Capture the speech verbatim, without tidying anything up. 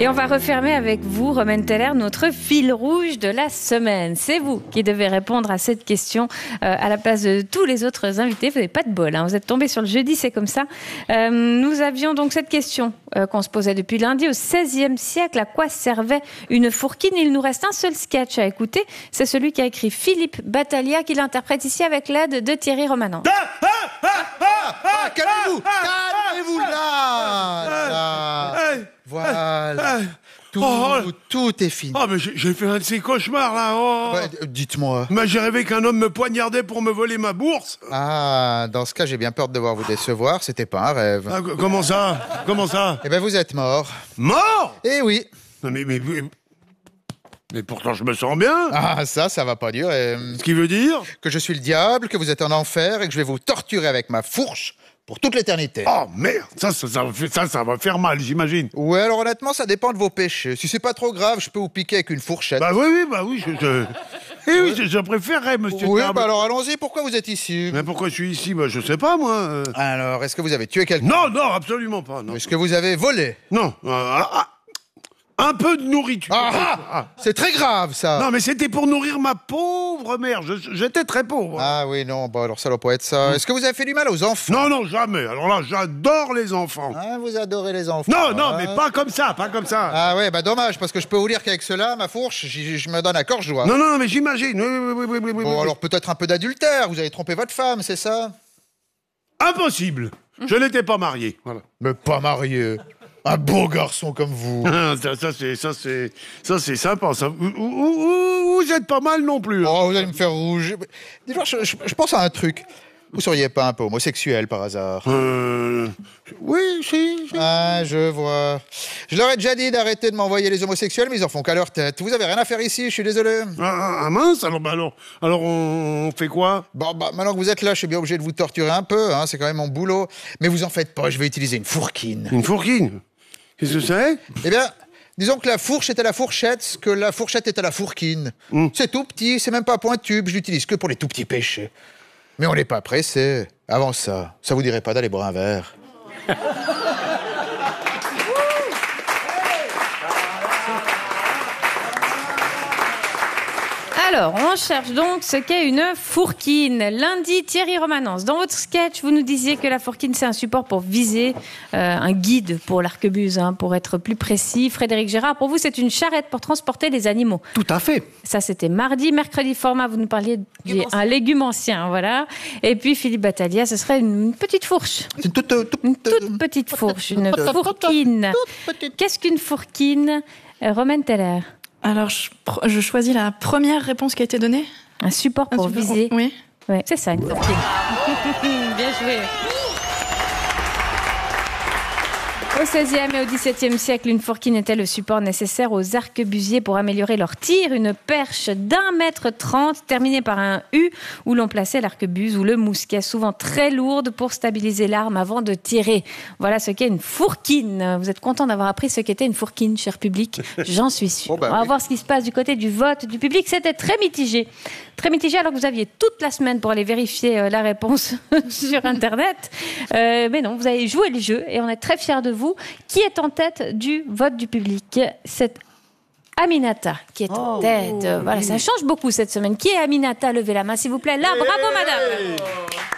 Et on va refermer avec vous, Romaine Teller, notre fil rouge de la semaine. C'est vous qui devez répondre à cette question euh, à la place de tous les autres invités. Vous n'avez pas de bol, hein. Vous êtes tombés sur le jeudi, c'est comme ça. Euh, nous avions donc cette question euh, qu'on se posait depuis lundi. Au seizième siècle, à quoi servait une fourquine? Il nous reste un seul sketch à écouter. C'est celui qu'a écrit Philippe Battaglia, qui l'interprète ici avec l'aide de Thierry Romanens. Ah, ah, ah, ah, ah, calmez-vous, calmez-vous là, là. Voilà. Tout, Oh, tout est fini. Oh, mais j'ai, j'ai fait un de ces cauchemars, là. Oh. Ouais, dites-moi. Mais j'ai rêvé qu'un homme me poignardait pour me voler ma bourse. Ah, dans ce cas, j'ai bien peur de devoir vous décevoir. C'était pas un rêve. Ah, comment ça? Comment ça? Eh ben, vous êtes mort. Mort? Eh oui. Non, mais, mais, mais, mais pourtant, je me sens bien. Ah, ça, ça va pas durer. Ce qui veut dire? Que je suis le diable, que vous êtes en enfer et que je vais vous torturer avec ma fourche pour toute l'éternité. Oh, merde. Ça, ça, ça, va, ça, ça va faire mal, j'imagine. Ouais, alors honnêtement, ça dépend de vos péchés. Si c'est pas trop grave, je peux vous piquer avec une fourchette. Bah oui, oui, bah oui, je... je... Eh oui, je, je préférerais, monsieur Oui, Diable. bah alors allons-y, pourquoi vous êtes ici? Mais pourquoi je suis ici? Bah je sais pas, moi. euh. Alors, est-ce que vous avez tué quelqu'un? Non, non, absolument pas, non. Est-ce que vous avez volé? Non, euh, ah, ah, un peu de nourriture. Ah, ah, Ah. c'est très grave, ça. Non, mais c'était pour nourrir ma pauvre mère. Je- J'étais très pauvre. Ah oui, non, bah alors ça doit pas être ça. Est-ce que vous avez fait du mal aux enfants? Non, non, jamais. Alors là, j'adore les enfants. Ah, vous adorez les enfants. Non, non, hein. mais pas comme ça, pas comme ça. Ah ouais, bah dommage, parce que je peux vous dire qu'avec cela, ma fourche, j'y- je me donne à corps joie. Non, non, non, mais j'imagine. Oui, oui, oui, oui, oui, oui, Bon, oui. alors peut-être un peu d'adultère, vous avez trompé votre femme, c'est ça? Impossible. Je n'étais pas marié. Voilà. Mais pas marié. Un beau garçon comme vous. ça, ça, c'est, ça, c'est, ça, c'est sympa. Ça. Vous, vous, vous êtes pas mal non plus. Hein. Oh, vous allez me faire rouge. Dis-moi, je, je- je pense à un truc. Vous seriez pas un peu homosexuel par hasard? Euh... Oui, si. si. Ah, je vois. Je leur ai déjà dit d'arrêter de m'envoyer les homosexuels, mais ils en font qu'à leur tête. Vous avez rien à faire ici, je suis désolé. Ah, ah, mince, alors, bah, alors, alors on, on fait quoi? Bon, bah, maintenant que vous êtes là, je suis bien obligé de vous torturer un peu, hein, c'est quand même mon boulot. Mais vous en faites pas, je vais utiliser une fourquine. Une fourquine? Qu'est-ce que c'est? Eh bien, disons que la fourche est à la fourchette, ce que la fourchette est à la fourquine. Mm. C'est C'est tout petit, c'est même pas pointu, je l'utilise que pour les tout petits péchés. Mais on n'est pas pressé. Avant ça, ça vous dirait pas d'aller boire un verre? Alors, on cherche donc ce qu'est une fourquine. Lundi, Thierry Romanens, dans votre sketch, vous nous disiez que la fourquine, c'est un support pour viser, euh, un guide pour l'arquebuse, hein, pour être plus précis. Frédéric Gérard, pour vous, c'est une charrette pour transporter les animaux. Tout à fait. Ça, c'était mardi. Mercredi, format, vous nous parliez d'un légumancien, voilà. Et puis, Philippe Battaglia, ce serait une petite fourche. C'est une toute, toute, Une toute petite fourche, une fourquine. Qu'est-ce qu'une fourquine? Euh, Romaine Teller. Alors, je, pr- je choisis la première réponse qui a été donnée. Un support pour Un support- viser. Oui. Ouais, c'est ça, une fourquine. Bien joué. Au seizième et au dix-septième siècle, une fourquine était le support nécessaire aux arquebusiers pour améliorer leur tir. Une perche d'un mètre trente, terminée par un U, où l'on plaçait l'arquebuse ou le mousquet, souvent très lourde pour stabiliser l'arme avant de tirer. Voilà ce qu'est une fourquine. Vous êtes content d'avoir appris ce qu'était une fourquine, cher public? J'en suis sûre. Oh bah On va oui. voir ce qui se passe du côté du vote du public. C'était très mitigé. Très mitigé, alors que vous aviez toute la semaine pour aller vérifier euh, la réponse sur Internet. Euh, mais non, vous avez joué le jeu et on est très fiers de vous. Qui est en tête du vote du public? C'est Aminata qui est en tête. Voilà, ça change beaucoup cette semaine. Qui est Aminata? Levez la main, s'il vous plaît. Là, bravo, madame.